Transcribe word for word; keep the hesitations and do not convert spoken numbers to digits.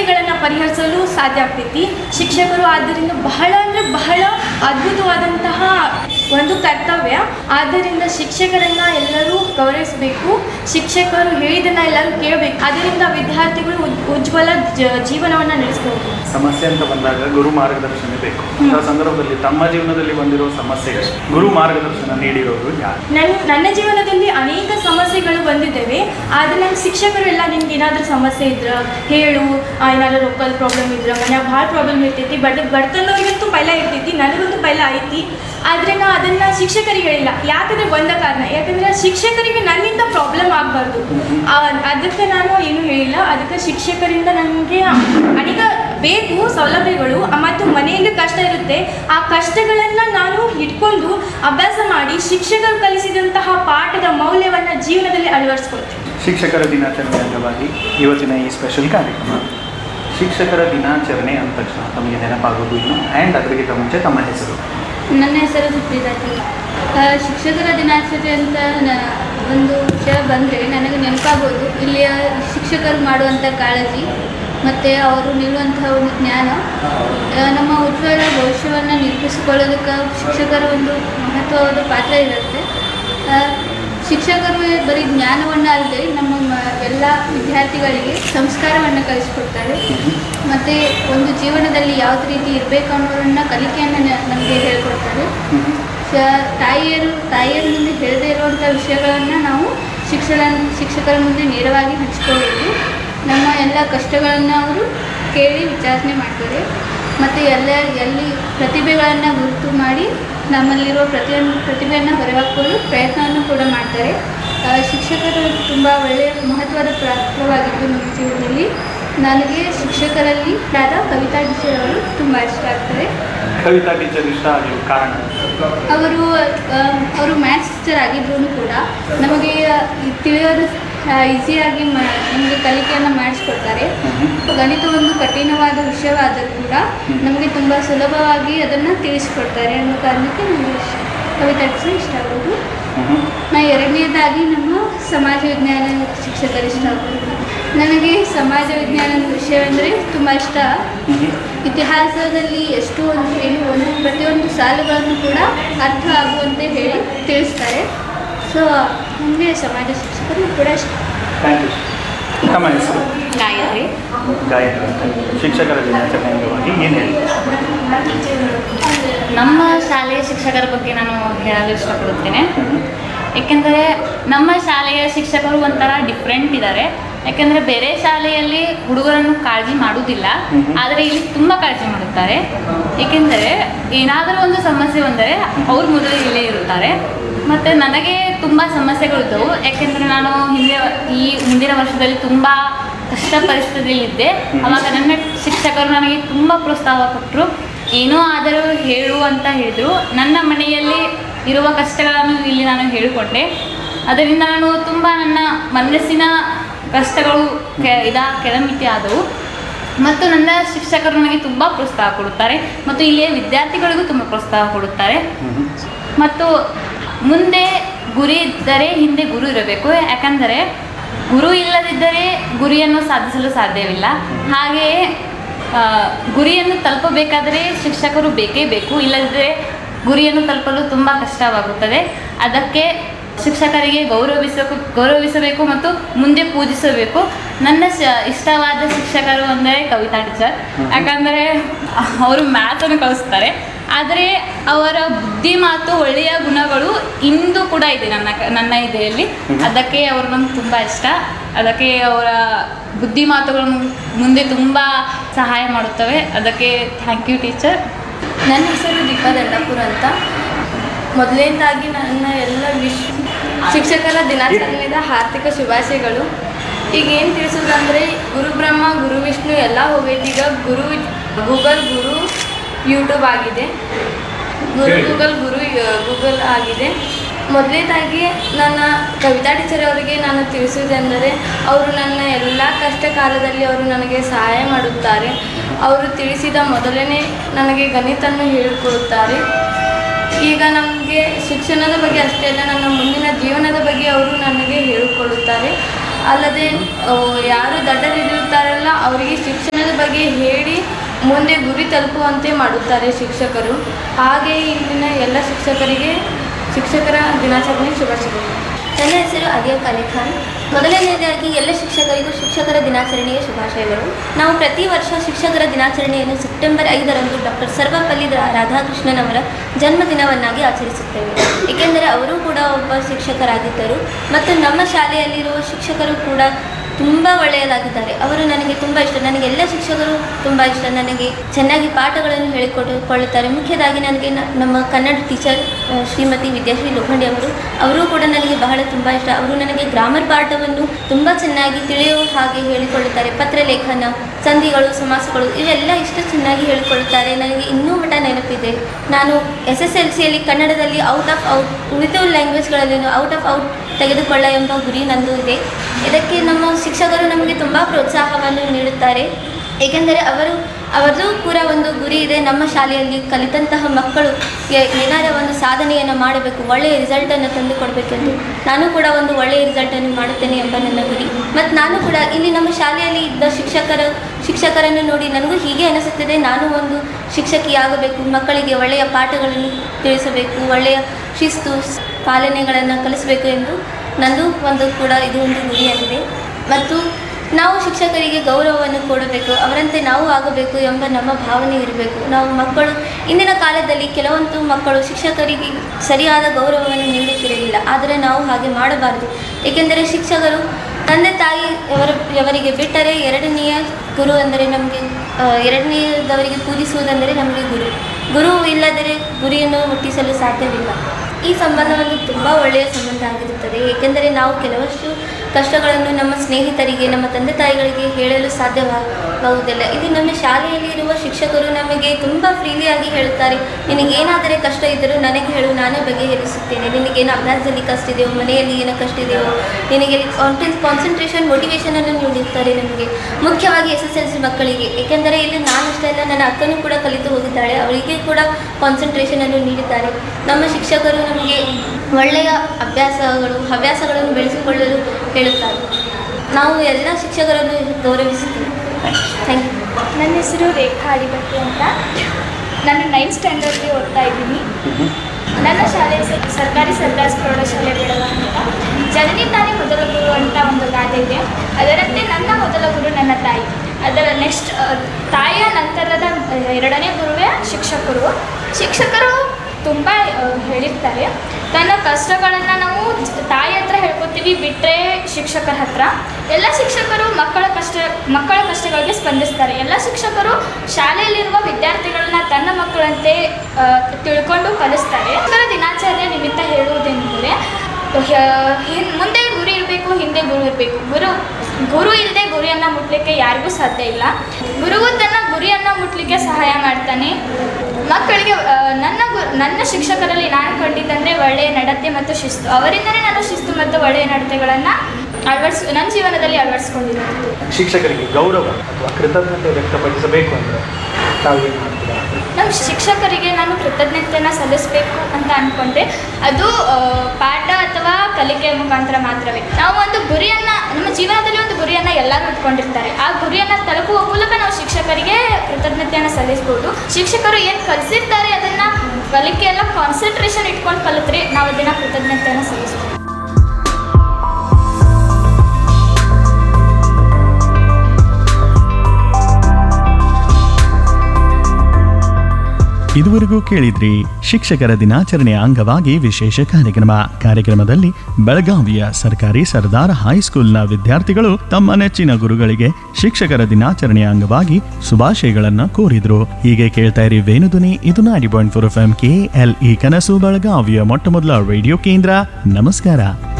ಸಮಸ್ಯೆಗಳನ್ನು ಪರಿಹರಿಸಲು ಸಾಧ್ಯ ಆಗ್ತೈತಿ. ಶಿಕ್ಷಕರು ಆದ್ದರಿಂದ ಬಹಳ ಅಂದರೆ ಬಹಳ ಅದ್ಭುತವಾದಂತಹ ಒಂದು ಕರ್ತವ್ಯ. ಆದ್ದರಿಂದ ಶಿಕ್ಷಕರನ್ನು ಎಲ್ಲರೂ ಗೌರವಿಸಬೇಕು, ಶಿಕ್ಷಕರು ಹೇಳಿದ್ದನ್ನ ಎಲ್ಲರೂ ಕೇಳಬೇಕು. ಅದರಿಂದ ವಿದ್ಯಾರ್ಥಿಗಳು ಉಜ್ವಲ ಜೀವನವನ್ನು ನಡೆಸಬಹುದು. ಸಮಸ್ಯೆ ಅಂತ ಬಂದಾಗ ಗುರು ಮಾರ್ಗದರ್ಶನ ಬೇಕು. ಆ ಸಂದರ್ಭದಲ್ಲಿ ತಮ್ಮ ಜೀವನದಲ್ಲಿ ಬಂದಿರೋ ಸಮಸ್ಯೆಗಳು ಗುರು ಮಾರ್ಗದರ್ಶನ ನೀಡಿರೋರು ಯಾರು? ನನ್ನ ನನ್ನ ಜೀವನದಲ್ಲಿ ಅನೇಕ ಸಮಸ್ಯೆಗಳು ಬಂದಿದ್ದೇವೆ. ಆದರೆ ನನ್ನ ಶಿಕ್ಷಕರು ಎಲ್ಲ ನಿಮ್ಗೆ ಏನಾದರೂ ಸಮಸ್ಯೆ ಇದ್ರೆ ಹೇಳು, ಏನಾದರೂ ಲೋಕಲ್ ಪ್ರಾಬ್ಲಮ್ ಇದ್ರೆ, ಮನ್ಯಾಗ ಭಾಳ ಪ್ರಾಬ್ಲಮ್ ಇರ್ತೈತಿ, ಬಟ್ ಬರ್ತನವ್ರಿಗಂತೂ ಪೈಲ ಇರ್ತೈತಿ, ನನಗಂತೂ ಪೈಲ ಐತಿ. ಆದರೆ ನಾ ಅದನ್ನು ಶಿಕ್ಷಕರಿಗೆ ಹೇಳಿಲ್ಲ. ಯಾಕಂದರೆ ಒಂದ ಕಾರಣ, ಯಾಕಂದರೆ ಶಿಕ್ಷಕರಿಗೆ ನನ್ನಿಂದ ಪ್ರಾಬ್ಲಮ್ ಆಗಬಾರ್ದು. ಅದಕ್ಕೆ ನಾನು ಏನೂ ಹೇಳಿಲ್ಲ. ಅದಕ್ಕೆ ಶಿಕ್ಷಕರಿಂದ ನನಗೆ ಅನೇಕ ಬೇಕು ಸೌಲಭ್ಯಗಳು, ಮತ್ತು ಮನೆಯಲ್ಲಿ ಕಷ್ಟ ಇರುತ್ತೆ. ಆ ಕಷ್ಟಗಳನ್ನು ನಾನು ಇಟ್ಕೊಂಡು ಅಭ್ಯಾಸ ಮಾಡಿ ಶಿಕ್ಷಕರು ಕಲಿಸಿದಂತಹ ಪಾಠದ ಮೌಲ್ಯವನ್ನು ಜೀವನದಲ್ಲಿ ಅಳವಡಿಸ್ಕೊಳ್ತೀನಿ. ಶಿಕ್ಷಕರ ದಿನಾಚರಣೆ ಅಂಗವಾಗಿ ಇವತ್ತಿನ ಈ ಸ್ಪೆಷಲ್ ಕಾರ್ಯಕ್ರಮ. ಶಿಕ್ಷಕರ ದಿನಾಚರಣೆ ಅಂದ ತಕ್ಷಣ ತಮಗೆ ನೆನಪಾಗೋದು ಏನು, ಆ್ಯಂಡ್ ಅದಕ್ಕಿಂತ ಮುಂಚೆ ತಮ್ಮ ಹೆಸರು? ನನ್ನ ಹೆಸರು ಸುಪ್ರೀತಾ. ಶಿಕ್ಷಕರ ದಿನಾಚರಣೆ ಅಂತ ಒಂದು ವಿಷಯ ಬಂದರೆ ನನಗೆ ನೆನಪಾಗೋದು ಇಲ್ಲಿಯ ಶಿಕ್ಷಕರು ಮಾಡುವಂಥ ಕಾಳಜಿ ಮತ್ತು ಅವರು ನೀಡುವಂತಹ ಒಂದು ಜ್ಞಾನ ನಮ್ಮ ಉಜ್ವಲ ಭವಿಷ್ಯವನ್ನು ನಿರ್ಮಿಸಿಕೊಳ್ಳೋದಕ್ಕೆ ಶಿಕ್ಷಕರ ಒಂದು ಮಹತ್ವವಾದ ಪಾತ್ರ ಇರುತ್ತೆ. ಶಿಕ್ಷಕರು ಬರೀ ಜ್ಞಾನವನ್ನು ಅಲ್ಲದೆ ನಮ್ಮ ಎಲ್ಲ ವಿದ್ಯಾರ್ಥಿಗಳಿಗೆ ಸಂಸ್ಕಾರವನ್ನು ಕಲಿಸಿಕೊಡ್ತಾರೆ ಮತ್ತು ಒಂದು ಜೀವನದಲ್ಲಿ ಯಾವುದೇ ರೀತಿ ಇರಬೇಕು ಅನ್ನೋದನ್ನು ಕಲಿಕೆಯನ್ನು ನಮಗೆ ಹೇಳ್ಕೊಡ್ತಾರೆ. ತಾಯಿಯರು ತಾಯಿಯರ ಮುಂದೆ ಹೇಳದೇ ಇರುವಂಥ ವಿಷಯಗಳನ್ನು ನಾವು ಶಿಕ್ಷಣ ಶಿಕ್ಷಕರ ಮುಂದೆ ನೇರವಾಗಿ ಹಂಚ್ಕೋಬೇಕು. ನಮ್ಮ ಎಲ್ಲ ಕಷ್ಟಗಳನ್ನು ಅವರು ಕೇಳಿ ವಿಚಾರಣೆ ಮಾಡ್ತಾರೆ ಮತ್ತು ಎಲ್ಲ ಎಲ್ಲಿ ಪ್ರತಿಭೆಗಳನ್ನು ಗುರುತು ಮಾಡಿ ನಮ್ಮಲ್ಲಿರುವ ಪ್ರತಿಯೊಂದು ಪ್ರತಿಭೆಯನ್ನು ಹೊರಹಾಕಲು ಪ್ರಯತ್ನವನ್ನು ಕೂಡ ಮಾಡ್ತಾರೆ. ಶಿಕ್ಷಕರು ತುಂಬ ಒಳ್ಳೆಯ ಮಹತ್ವದ ಪಾತ್ರವಾಗಿದ್ದು ನಮ್ಮ ಜೀವನದಲ್ಲಿ. ನನಗೆ ಶಿಕ್ಷಕರಲ್ಲಿ ಆದ ಕವಿತಾ ಟೀಚರ್ ಅವರು ತುಂಬ ಇಷ್ಟ ಆಗ್ತಾರೆ. ಕವಿತಾ ಟೀಚರ್ ಇಷ್ಟ ಆಗಲು ಕಾರಣ? ಅವರು ಅವರು ಮ್ಯಾಥ್ಸ್ ಟೀಚರ್ ಆಗಿದ್ರೂ ಕೂಡ ನಮಗೆ ತಿಳಿಯೋದು ಈಸಿಯಾಗಿ ಮ ನಮಗೆ ಕಲಿಕೆಯನ್ನು ಮಾಡಿಸ್ಕೊಡ್ತಾರೆ. ಗಣಿತ ಒಂದು ಕಠಿಣವಾದ ವಿಷಯವಾದರೂ ಕೂಡ ನಮಗೆ ತುಂಬ ಸುಲಭವಾಗಿ ಅದನ್ನು ತಿಳಿಸ್ಕೊಡ್ತಾರೆ ಅನ್ನೋ ಕಾರಣಕ್ಕೆ ನನಗೆ ಇಷ್ಟ ಕವಿತಾ ಟೀಚರ್ ಇಷ್ಟ ಆಗೋದು. ನಾ ಎರಡನೇದಾಗಿ ನಮ್ಮ ಸಮಾಜ ವಿಜ್ಞಾನ ಶಿಕ್ಷಕರು ಇಷ್ಟ ಆಗೋದು. ನನಗೆ ಸಮಾಜ ವಿಜ್ಞಾನದ ವಿಷಯವೆಂದರೆ ತುಂಬ ಇಷ್ಟ. ಇತಿಹಾಸದಲ್ಲಿ ಎಷ್ಟು ಒಂದು ಏನು ಒಂದು ಪ್ರತಿಯೊಂದು ಸಾಲುಗಳನ್ನು ಕೂಡ ಅರ್ಥ ಆಗುವಂತೆ ಹೇಳಿ ತಿಳಿಸ್ತಾರೆ. ಸೊ ನನಗೆ ಸಮಾಜ ಶಿಕ್ಷಕರು ಕೂಡ ಇಷ್ಟ. Thank you. ತಮ್ಮ ಹೆಸರು? ಗಾಯತ್ರಿ. ಗಾಯತ್ರಿ ಅಂತ. ಶಿಕ್ಷಕರ ದಿನಾಚರಣೆ ಅಂಗವಾಗಿ ಏನು ಹೇಳಿ? ನಮ್ಮ ಶಾಲೆಯ ಶಿಕ್ಷಕರ ಬಗ್ಗೆ ನಾನು ಹೇಳಲು ಇಷ್ಟಪಡುತ್ತೇನೆ. ಏಕೆಂದರೆ ನಮ್ಮ ಶಾಲೆಯ ಶಿಕ್ಷಕರು ಒಂಥರ ಡಿಫ್ರೆಂಟ್ ಇದ್ದಾರೆ. ಯಾಕೆಂದರೆ ಬೇರೆ ಶಾಲೆಯಲ್ಲಿ ಹುಡುಗರನ್ನು ಕಾಳಜಿ ಮಾಡುವುದಿಲ್ಲ, ಆದರೆ ಇಲ್ಲಿ ತುಂಬ ಕಾಳಜಿ ಮಾಡುತ್ತಾರೆ. ಏಕೆಂದರೆ ಏನಾದರೂ ಒಂದು ಸಮಸ್ಯೆ ಬಂದರೆ ಅವ್ರು ಮೊದಲು ಇಲ್ಲೇ ಇರುತ್ತಾರೆ. ಮತ್ತು ನನಗೆ ತುಂಬ ಸಮಸ್ಯೆಗಳಿದ್ದವು. ಯಾಕೆಂದರೆ ನಾನು ಹಿಂದೆ ಈ ಮುಂದಿನ ವರ್ಷದಲ್ಲಿ ತುಂಬ ಕಷ್ಟ ಪರಿಸ್ಥಿತಿಯಲ್ಲಿದ್ದೆ. ಆವಾಗ ನನ್ನ ಶಿಕ್ಷಕರು ನನಗೆ ತುಂಬ ಪ್ರೋತ್ಸಾಹ ಕೊಟ್ಟರು. ಏನೋ ಆದರೂ ಹೇಳು ಅಂತ ಹೇಳಿದರು. ನನ್ನ ಮನೆಯಲ್ಲಿ ಇರುವ ಕಷ್ಟಗಳನ್ನು ಇಲ್ಲಿ ನಾನು ಹೇಳಿಕೊಂಡೆ. ಅದರಿಂದ ನಾನು ತುಂಬ ನನ್ನ ಮನಸ್ಸಿನ ಕಷ್ಟಗಳು ಕೆ ಇದಾ ಕೆಳಮಿತಿ ಆದವು. ಮತ್ತು ನನ್ನ ಶಿಕ್ಷಕರು ನನಗೆ ತುಂಬ ಪ್ರೋತ್ಸಾಹ ಕೊಡುತ್ತಾರೆ ಮತ್ತು ಇಲ್ಲಿಯ ವಿದ್ಯಾರ್ಥಿಗಳಿಗೂ ತುಂಬ ಪ್ರೋತ್ಸಾಹ ಕೊಡುತ್ತಾರೆ. ಮತ್ತು ಮುಂದೆ ಗುರಿ ಇದ್ದರೆ ಹಿಂದೆ ಗುರು ಇರಬೇಕು. ಯಾಕಂದರೆ ಗುರು ಇಲ್ಲದಿದ್ದರೆ ಗುರಿಯನ್ನು ಸಾಧಿಸಲು ಸಾಧ್ಯವಿಲ್ಲ. ಹಾಗೆಯೇ ಗುರಿಯನ್ನು ತಲುಪಬೇಕಾದರೆ ಶಿಕ್ಷಕರು ಬೇಕೇ ಬೇಕು. ಇಲ್ಲದಿದ್ದರೆ ಗುರಿಯನ್ನು ತಲುಪಲು ತುಂಬ ಕಷ್ಟವಾಗುತ್ತದೆ. ಅದಕ್ಕೆ ಶಿಕ್ಷಕರಿಗೆ ಗೌರವಿಸಬೇಕು ಗೌರವಿಸಬೇಕು ಮತ್ತು ಮುಂದೆ ಪೂಜಿಸಬೇಕು. ನನ್ನ ಶ ಇಷ್ಟವಾದ ಶಿಕ್ಷಕರು ಅಂದರೆ ಕವಿತಾ ಟೀಚರ್. ಯಾಕಂದರೆ ಅವರು ಮ್ಯಾಥನ್ನು ಕಲಿಸ್ತಾರೆ, ಆದರೆ ಅವರ ಬುದ್ಧಿ ಮಾತು ಒಳ್ಳೆಯ ಗುಣಗಳು ಇಂದು ಕೂಡ ಇದೆ ನನ್ನ ನನ್ನ ಇದೆಯಲ್ಲಿ. ಅದಕ್ಕೆ ಅವರು ನನಗೆ ತುಂಬ ಇಷ್ಟ. ಅದಕ್ಕೆ ಅವರ ಬುದ್ಧಿ ಮಾತುಗಳು ಮುಂದೆ ತುಂಬ ಸಹಾಯ ಮಾಡುತ್ತವೆ. ಅದಕ್ಕೆ ಥ್ಯಾಂಕ್ ಯು ಟೀಚರ್. ನನ್ನ ಹೆಸರು ದೀಪಾ ದಂಡಾಪುರ ಅಂತ. ಮೊದಲನೇದಾಗಿ ನನ್ನ ಎಲ್ಲ ವಿಶ್ವ ಶಿಕ್ಷಕರ ದಿನಾಚರಣೆಯ ಹಾರ್ದಿಕ ಶುಭಾಶಯಗಳು. ಈಗ ಏನು ತಿಳಿಸೋದಂದರೆ ಗುರು ಬ್ರಹ್ಮ ಗುರು ವಿಷ್ಣು ಎಲ್ಲ ಹೋಗೈತಿ. ಈಗ ಗುರು ಗೂಗಲ್ ಗುರು ಯೂಟ್ಯೂಬ್ ಆಗಿದೆ, ಗುರು ಗೂಗಲ್ ಗುರು ಗೂಗಲ್ ಆಗಿದೆ. ಮೊದಲನೇದಾಗಿ ನನ್ನ ಕವಿತಾ ಟೀಚರ್ ಅವರಿಗೆ ನಾನು ತಿಳಿಸುವುದೆಂದರೆ ಅವರು ನನ್ನ ಎಲ್ಲ ಕಷ್ಟ ಕಾಲದಲ್ಲಿ ಅವರು ನನಗೆ ಸಹಾಯ ಮಾಡುತ್ತಾರೆ. ಅವರು ತಿಳಿಸಿದ ಮೊದಲನೇ ನನಗೆ ಗಣಿತವನ್ನು ಹೇಳಿಕೊಡುತ್ತಾರೆ. ಈಗ ನಮಗೆ ಶಿಕ್ಷಣದ ಬಗ್ಗೆ ಅಷ್ಟೇ ಅಲ್ಲ, ನನ್ನ ಮುಂದಿನ ಜೀವನದ ಬಗ್ಗೆ ಅವರು ನನಗೆ ಹೇಳಿಕೊಡುತ್ತಾರೆ. ಅಲ್ಲದೆ ಯಾರು ದಡ್ಡರಿರುತ್ತಾರಲ್ಲ ಅವರಿಗೆ ಶಿಕ್ಷಣದ ಬಗ್ಗೆ ಹೇಳಿ ಮುಂದೆ ಗುರಿ ತಲುಪುವಂತೆ ಮಾಡುತ್ತಾರೆ ಶಿಕ್ಷಕರು. ಹಾಗೆ ಇಲ್ಲಿನ ಎಲ್ಲ ಶಿಕ್ಷಕರಿಗೆ ಶಿಕ್ಷಕರ ದಿನಾಚರಣೆ ಶುಭಾಶಯಗಳು. ನನ್ನ ಹೆಸರು ಅದಿಯಾ ಖಾಲಿ ಖಾನ್. ಮೊದಲನೆಯದಾಗಿ ಎಲ್ಲ ಶಿಕ್ಷಕರಿಗೂ ಶಿಕ್ಷಕರ ದಿನಾಚರಣೆಯ ಶುಭಾಶಯಗಳು. ನಾವು ಪ್ರತಿ ವರ್ಷ ಶಿಕ್ಷಕರ ದಿನಾಚರಣೆಯನ್ನು ಸೆಪ್ಟೆಂಬರ್ ಐದರಂದು ಡಾಕ್ಟರ್ ಸರ್ವಪಲ್ಲಿ ರಾಧಾಕೃಷ್ಣನ್ ಅವರ ಜನ್ಮದಿನವನ್ನಾಗಿ ಆಚರಿಸುತ್ತೇವೆ. ಏಕೆಂದರೆ ಅವರು ಕೂಡ ಒಬ್ಬ ಶಿಕ್ಷಕರಾಗಿದ್ದರು ಮತ್ತು ನಮ್ಮ ಶಾಲೆಯಲ್ಲಿರುವ ಶಿಕ್ಷಕರು ಕೂಡ ತುಂಬ ಒಳ್ಳೆಯದಾಗಿದ್ದಾರೆ. ಅವರು ನನಗೆ ತುಂಬ ಇಷ್ಟ. ನನಗೆ ಎಲ್ಲ ಶಿಕ್ಷಕರು ತುಂಬ ಇಷ್ಟ. ನನಗೆ ಚೆನ್ನಾಗಿ ಪಾಠಗಳನ್ನು ಹೇಳಿಕೊಟ್ಟುಕೊಳ್ಳುತ್ತಾರೆ. ಮುಖ್ಯವಾಗಿ ನನಗೆ ನಮ್ಮ ಕನ್ನಡ ಟೀಚರ್ ಶ್ರೀಮತಿ ವಿದ್ಯಾಶ್ರೀ ಲೋಖಂಡಿ ಅವರು ಅವರು ಕೂಡ ನನಗೆ ಬಹಳ ತುಂಬ ಇಷ್ಟ. ಅವರು ನನಗೆ ಗ್ರಾಮರ್ ಪಾಠವನ್ನು ತುಂಬ ಚೆನ್ನಾಗಿ ತಿಳಿಯುವ ಹಾಗೆ ಹೇಳಿಕೊಳ್ಳುತ್ತಾರೆ. ಪತ್ರಲೇಖನ, ಸಂಧಿಗಳು, ಸಮಾಸಗಳು ಇವೆಲ್ಲ ಇಷ್ಟು ಚೆನ್ನಾಗಿ ಹೇಳಿಕೊಳ್ಳುತ್ತಾರೆ. ನನಗೆ ಇನ್ನೂ ಮಟ್ಟ ನೆನಪಿದೆ. ನಾನು ಎಸ್ ಎಸ್ ಎಲ್ ಸಿಯಲ್ಲಿ ಕನ್ನಡದಲ್ಲಿ ಔಟ್ ಆಫ್ ಔಟ್ ಉಳಿದ ಲ್ಯಾಂಗ್ವೇಜ್ಗಳಲ್ಲಿ ಔಟ್ ಆಫ್ ಔಟ್ ತೆಗೆದುಕೊಳ್ಳ ಎಂಬ ಗುರಿ ನಂದು ಇದೆ. ಇದಕ್ಕೆ ನಮ್ಮ ಶಿಕ್ಷಕರು ನಮಗೆ ತುಂಬ ಪ್ರೋತ್ಸಾಹವನ್ನು ನೀಡುತ್ತಾರೆ. ಏಕೆಂದರೆ ಅವರು ಅವರದ್ದು ಕೂಡ ಒಂದು ಗುರಿ ಇದೆ. ನಮ್ಮ ಶಾಲೆಯಲ್ಲಿ ಕಲಿತಂತಹ ಮಕ್ಕಳು ಏನಾದರೂ ಒಂದು ಸಾಧನೆಯನ್ನು ಮಾಡಬೇಕು, ಒಳ್ಳೆಯ ರಿಸಲ್ಟನ್ನು ತಂದು ಕೊಡಬೇಕೆಂದು ನಾನು ಕೂಡ ಒಂದು ಒಳ್ಳೆಯ ರಿಸಲ್ಟನ್ನು ಮಾಡುತ್ತೇನೆ ಎಂಬ ನನ್ನ ಗುರಿ. ಮತ್ತು ನಾನು ಕೂಡ ಇಲ್ಲಿ ನಮ್ಮ ಶಾಲೆಯಲ್ಲಿ ಇದ್ದ ಶಿಕ್ಷಕರ ಶಿಕ್ಷಕರನ್ನು ನೋಡಿ ನನಗೂ ಹೀಗೆ ಅನಿಸುತ್ತದೆ, ನಾನು ಒಂದು ಶಿಕ್ಷಕಿಯಾಗಬೇಕು, ಮಕ್ಕಳಿಗೆ ಒಳ್ಳೆಯ ಪಾಠಗಳನ್ನು ತಿಳಿಸಬೇಕು, ಒಳ್ಳೆಯ ಶಿಸ್ತು ಪಾಲನೆಗಳನ್ನು ಕಲಿಸಬೇಕು ಎಂದು ನಂದು ಒಂದು ಕೂಡ ಇದು ಒಂದು ಗುರಿಯಾಗಿದೆ. ಮತ್ತು ನಾವು ಶಿಕ್ಷಕರಿಗೆ ಗೌರವವನ್ನು ಕೊಡಬೇಕು, ಅವರಂತೆ ನಾವು ಆಗಬೇಕು ಎಂಬ ನಮ್ಮ ಭಾವನೆ ಇರಬೇಕು. ನಾವು ಮಕ್ಕಳು ಇಂದಿನ ಕಾಲದಲ್ಲಿ ಕೆಲವೊಂದು ಮಕ್ಕಳು ಶಿಕ್ಷಕರಿಗೆ ಸರಿಯಾದ ಗೌರವವನ್ನು ನೀಡುತ್ತಿರಲಿಲ್ಲ. ಆದರೆ ನಾವು ಹಾಗೆ ಮಾಡಬಾರದು. ಏಕೆಂದರೆ ಶಿಕ್ಷಕರು ತಂದೆ ತಾಯಿ ಅವರ ಅವರಿಗೆ ಬಿಟ್ಟರೆ ಎರಡನೆಯ ಗುರು ಅಂದರೆ ನಮಗೆ ಎರಡನೆಯದವರಿಗೆ ಪೂಜಿಸುವುದೆಂದರೆ ನಮಗೆ ಗುರು. ಗುರು ಇಲ್ಲದರೆ ಗುರಿಯನ್ನು ಮುಟ್ಟಿಸಲು ಸಾಧ್ಯವಿಲ್ಲ. ಈ ಸಂಬಂಧವನ್ನು ತುಂಬ ಒಳ್ಳೆಯ ಸಂಬಂಧ ಆಗಿರುತ್ತದೆ. ಏಕೆಂದರೆ ನಾವು ಕೆಲವಷ್ಟು ಕಷ್ಟಗಳನ್ನು ನಮ್ಮ ಸ್ನೇಹಿತರಿಗೆ, ನಮ್ಮ ತಂದೆ ತಾಯಿಗಳಿಗೆ ಹೇಳಲು ಸಾಧ್ಯವಾಗುವುದಿಲ್ಲ. ಇಲ್ಲಿ ನಮ್ಮ ಶಾಲೆಯಲ್ಲಿ ಇರುವ ಶಿಕ್ಷಕರು ನಮಗೆ ತುಂಬ ಫ್ರೀಲಿಯಾಗಿ ಹೇಳುತ್ತಾರೆ, ನಿನಗೇನಾದರೆ ಕಷ್ಟ ಇದ್ದರೂ ನನಗೆ ಹೇಳು, ನಾನೇ ಬಗೆಹರಿಸುತ್ತೇನೆ. ನಿನಗೇನು ಅಭ್ಯಾಸದಲ್ಲಿ ಕಷ್ಟ ಇದೆಯೋ, ಮನೆಯಲ್ಲಿ ಏನೋ ಕಷ್ಟ ಇದೆಯೋ, ನಿನಗೆ ಕಾನ್ಫಿಡೆನ್ಸ್ ಕಾನ್ಸಂಟ್ರೇಷನ್ ಮೋಟಿವೇಶನನ್ನು ನೀಡುತ್ತಾರೆ ನಮಗೆ, ಮುಖ್ಯವಾಗಿ ಎಸ್ ಎಸ್ ಎಲ್ ಸಿ ಮಕ್ಕಳಿಗೆ. ಏಕೆಂದರೆ ಇಲ್ಲಿ ನಾನಷ್ಟೇ ಅಲ್ಲ, ನನ್ನ ಅಕ್ಕನೂ ಕೂಡ ಕಲಿತು ಹೋಗಿದ್ದಾಳೆ, ಅವಳಿಗೆ ಕೂಡ ಕಾನ್ಸಂಟ್ರೇಷನನ್ನು ನೀಡುತ್ತಾರೆ. ನಮ್ಮ ಶಿಕ್ಷಕರು ನಮಗೆ ಒಳ್ಳೆಯ ಅಭ್ಯಾಸಗಳು ಹವ್ಯಾಸಗಳನ್ನು ಬೆಳೆಸಿಕೊಳ್ಳಲು ಹೇಳುತ್ತಾರೆ. ನಾವು ಎಲ್ಲ ಶಿಕ್ಷಕರನ್ನು ಗೌರವಿಸುತ್ತೇವೆ. Thank you. ನನ್ನ ಹೆಸರು ರೇಖಾ ಅಡಿಗಟ್ಟಿ ಅಂತ. ನಾನು ನೈನ್ತ್ ಸ್ಟ್ಯಾಂಡರ್ಡ್ಗೆ ಓದ್ತಾ ಇದ್ದೀನಿ. ನನ್ನ ಶಾಲೆ ಸರ್ಕಾರಿ ಸರ್ದಾಸ್ ಪ್ರೌಢಶಾಲೆ ಬೆಳಗಾವಿ ಅಂತ. ಜನನಿ ತಾನೇ ಮೊದಲ ಗುರು ಅಂತ ಒಂದು ಗಾದೆ ಇದೆ. ಅದರಂತೆ ನನ್ನ ಮೊದಲ ಗುರು ನನ್ನ ತಾಯಿ. ಅದರ ನೆಕ್ಸ್ಟ್ ತಾಯಿಯ ನಂತರದ ಎರಡನೇ ಗುರುವೇ ಶಿಕ್ಷಕರು. ಶಿಕ್ಷಕರು ತುಂಬ ಹೇಳಿರ್ತಾರೆ. ತನ್ನ ಕಷ್ಟಗಳನ್ನು ನಾವು ತಾಯಿ ಹತ್ರ ಹೇಳ್ಕೊತೀವಿ, ಬಿಟ್ಟರೆ ಶಿಕ್ಷಕರ ಹತ್ರ. ಎಲ್ಲ ಶಿಕ್ಷಕರು ಮಕ್ಕಳ ಕಷ್ಟ ಮಕ್ಕಳ ಕಷ್ಟಗಳಿಗೆ ಸ್ಪಂದಿಸ್ತಾರೆ. ಎಲ್ಲ ಶಿಕ್ಷಕರು ಶಾಲೆಯಲ್ಲಿರುವ ವಿದ್ಯಾರ್ಥಿಗಳನ್ನ ತನ್ನ ಮಕ್ಕಳಂತೆ ತಿಳ್ಕೊಂಡು ಕಲಿಸ್ತಾರೆ. ಶಿಕ್ಷಕರ ದಿನಾಚರಣೆ ನಿಮಿತ್ತ ಹೇಳುವುದೆಂದರೆ ಮುಂದೆ ಗುರಿ ಇರಬೇಕು, ಹಿಂದೆ ಗುರು ಇರಬೇಕು. ಗುರು ಗುರು ಇಲ್ಲದೆ ಗುರಿಯನ್ನು ಮುಟ್ಲಿಕ್ಕೆ ಯಾರಿಗೂ ಸಾಧ್ಯ ಇಲ್ಲ. ಗುರುವು ತನ್ನ ಗುರಿಯನ್ನು ಮುಟ್ಲಿಕ್ಕೆ ಸಹಾಯ ಮಾಡ್ತಾನೆ. ಮಕ್ಕಳಿಗೆ ನನ್ನ ಗು ನನ್ನ ಶಿಕ್ಷಕರಲ್ಲಿ ನಾನು ಕಂಡಿದ್ದಂದರೆ ಒಳ್ಳೆಯ ನಡತೆ ಮತ್ತು ಶಿಸ್ತು. ಅವರಿಂದಲೇ ನಾನು ಶಿಸ್ತು ಮತ್ತು ಒಳ್ಳೆಯ ನಡತೆಗಳನ್ನು ಅಳವಡಿಸ್ ನನ್ನ ಜೀವನದಲ್ಲಿ ಅಳವಡಿಸ್ಕೊಂಡಿದ್ದೀನಿ. ಶಿಕ್ಷಕರಿಗೆ ಗೌರವ ಅಥವಾ ಕೃತಜ್ಞತೆ ವ್ಯಕ್ತಪಡಿಸಬೇಕು ಅಂದರೆ ತಾವೇನು ಮಾಡ್ತೀರಾ? ನಮ್ಮ ಶಿಕ್ಷಕರಿಗೆ ನಾನು ಕೃತಜ್ಞತೆಯನ್ನು ಸಲ್ಲಿಸಬೇಕು ಅಂತ ಅಂದ್ಕೊಂಡ್ರೆ ಅದು ಪಾಠ ಅಥವಾ ಕಲಿಕೆಯ ಮುಖಾಂತರ ಮಾತ್ರವೇ. ನಾವು ಒಂದು ಗುರಿಯನ್ನು ನಮ್ಮ ಜೀವನದಲ್ಲಿ ಒಂದು ಗುರಿಯನ್ನು ಎಲ್ಲರೂ ಇಟ್ಕೊಂಡಿರ್ತಾರೆ. ಆ ಗುರಿಯನ್ನು ತಲುಪುವ ಮೂಲಕ ನಾವು ಶಿಕ್ಷಕರಿಗೆ ಕೃತಜ್ಞತೆಯನ್ನು ಸಲ್ಲಿಸ್ಬೋದು. ಶಿಕ್ಷಕರು ಏನು ಕಲಿಸಿರ್ತಾರೆ ಅದನ್ನು ಕಲಿಕೆಯೆಲ್ಲ ಕಾನ್ಸಂಟ್ರೇಷನ್ ಇಟ್ಕೊಂಡು ಕಲಿತ್ರೆ ನಾವು ಅದನ್ನು ಕೃತಜ್ಞತೆಯನ್ನು ಸಲ್ಲಿಸ್ಬೋದು. ಇದುವರೆಗೂ ಕೇಳಿದ್ರಿ ಶಿಕ್ಷಕರ ದಿನಾಚರಣೆಯ ಅಂಗವಾಗಿ ವಿಶೇಷ ಕಾರ್ಯಕ್ರಮ. ಕಾರ್ಯಕ್ರಮದಲ್ಲಿ ಬೆಳಗಾವಿಯ ಸರ್ಕಾರಿ ಸರ್ದಾರ್ ಹೈಸ್ಕೂಲ್ನ ವಿದ್ಯಾರ್ಥಿಗಳು ತಮ್ಮ ನೆಚ್ಚಿನ ಗುರುಗಳಿಗೆ ಶಿಕ್ಷಕರ ದಿನಾಚರಣೆಯ ಅಂಗವಾಗಿ ಶುಭಾಶಯಗಳನ್ನ ಕೋರಿದ್ರು. ಹೀಗೆ ಕೇಳ್ತಾ ಇರಿ ವೇಣುಧ್ವನಿ. ಇದು ninety point four F M K L E ಕನಸು, ಬೆಳಗಾವಿಯ ಮೊಟ್ಟ ಮೊದಲ ರೇಡಿಯೋ ಕೇಂದ್ರ. ನಮಸ್ಕಾರ.